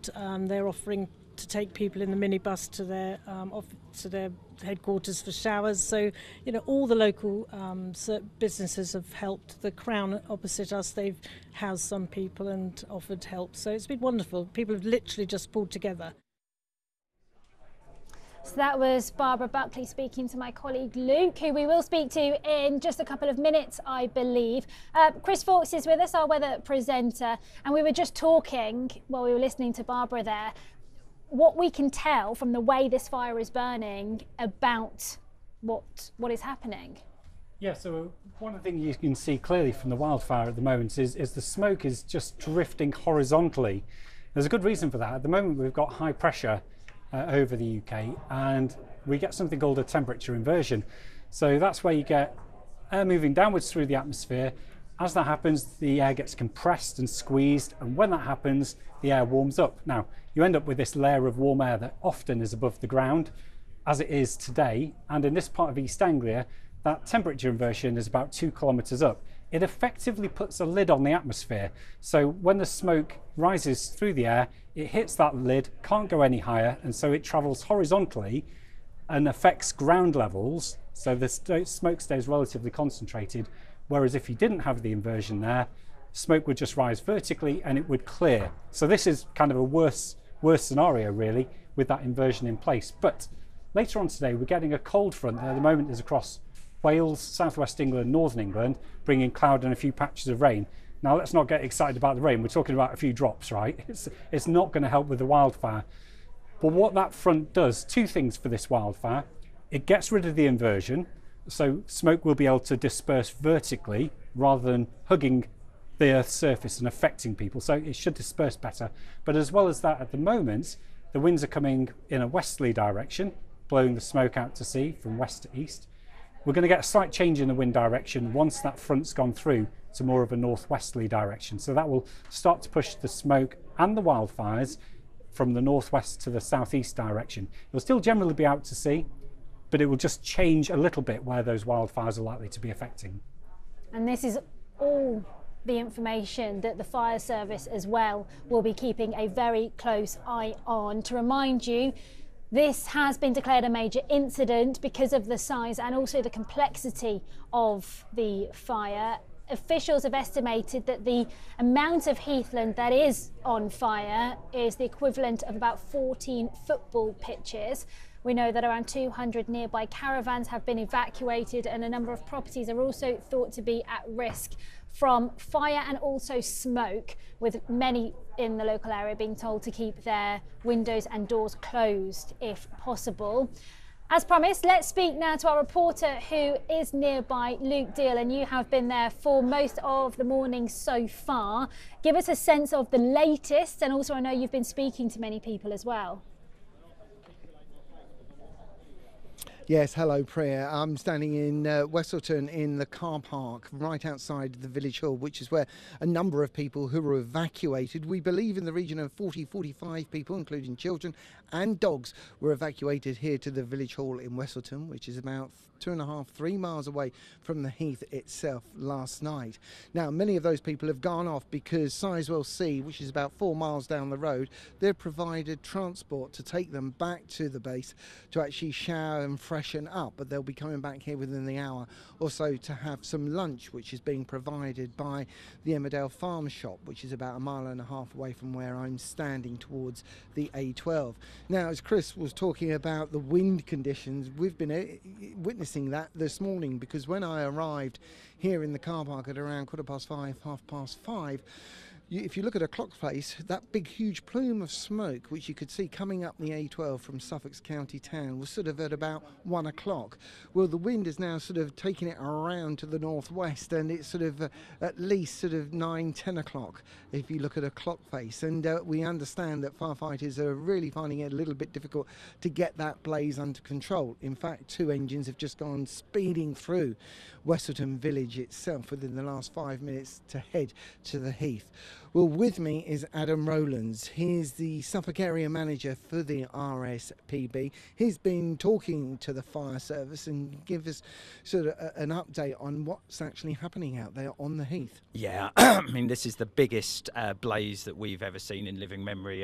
and they're offering to take people in the minibus to their headquarters for showers. So, all the local businesses have helped. The Crown opposite us, they've housed some people and offered help. So it's been wonderful. People have literally just pulled together. So that was Barbara Buckley speaking to my colleague Luke, who we will speak to in just a couple of minutes, I believe. Chris Fawkes is with us, our weather presenter, and we were just talking while we were listening to Barbara there, what we can tell from the way this fire is burning about what is happening. Yeah, so one of the things you can see clearly from the wildfire at the moment is the smoke is just drifting horizontally. There's a good reason for that. At the moment we've got high pressure over the UK, and we get something called a temperature inversion. So that's where you get air moving downwards through the atmosphere. As that happens, the air gets compressed and squeezed, and when that happens, the air warms up. Now, you end up with this layer of warm air that often is above the ground, as it is today, and in this part of East Anglia, that temperature inversion is about 2 kilometres up. It effectively puts a lid on the atmosphere. So when the smoke rises through the air, it hits that lid, can't go any higher, and so it travels horizontally and affects ground levels, so the smoke stays relatively concentrated, whereas if you didn't have the inversion there, smoke would just rise vertically and it would clear. So this is kind of a worse scenario really, with that inversion in place. But later on today we're getting a cold front that at the moment is across Wales, southwest England, northern England, bringing cloud and a few patches of rain. Now let's not get excited about the rain, we're talking about a few drops, right? It's not going to help with the wildfire. But what that front does, two things for this wildfire. It gets rid of the inversion, so smoke will be able to disperse vertically rather than hugging the Earth's surface and affecting people, so it should disperse better. But as well as that, at the moment, the winds are coming in a westerly direction, blowing the smoke out to sea from west to east. We're going to get a slight change in the wind direction once that front's gone through to more of a northwesterly direction. So that will start to push the smoke and the wildfires from the northwest to the southeast direction. It'll still generally be out to sea, but it will just change a little bit where those wildfires are likely to be affecting. And this is all the information that the fire service as well will be keeping a very close eye on. To remind you, this has been declared a major incident because of the size and also the complexity of the fire. Officials have estimated that the amount of heathland that is on fire is the equivalent of about 14 football pitches. We know that around 200 nearby caravans have been evacuated, and a number of properties are also thought to be at risk from fire and also smoke, with many in the local area being told to keep their windows and doors closed if possible. As promised, let's speak now to our reporter who is nearby, Luke Deal, and you have been there for most of the morning so far. Give us a sense of the latest, and also I know you've been speaking to many people as well. Yes, hello Priya. I'm standing in Westleton in the car park right outside the village hall, which is where a number of people who were evacuated, we believe in the region of 45 people, including children and dogs, were evacuated here to the village hall in Westleton, which is about 2.5–3 miles away from the heath itself last night. Now, many of those people have gone off because Sizewell C, which is about 4 miles down the road, they've provided transport to take them back to the base to actually shower and freshen up, but they'll be coming back here within the hour or so to have some lunch, which is being provided by the Emmerdale Farm Shop, which is about 1.5 miles away from where I'm standing towards the A12. Now, as Chris was talking about the wind conditions, we've been witnessing that this morning, because when I arrived here in the car park at around 5:15, 5:30, if you look at a clock face, that big huge plume of smoke which you could see coming up the A12 from Suffolk's county town was sort of at about 1 o'clock. Well, the wind is now sort of taking it around to the northwest, and it's sort of at least sort of 9–10 o'clock if you look at a clock face. And we understand that firefighters are really finding it a little bit difficult to get that blaze under control. In fact, 2 engines have just gone speeding through Westleton village itself within the last 5 minutes to head to the heath. Well, with me is Adam Rowlands. He's the Suffolk area manager for the RSPB. He's been talking to the fire service and give us sort of an update on what's actually happening out there on the heath. Yeah, I mean, this is the biggest blaze that we've ever seen in living memory.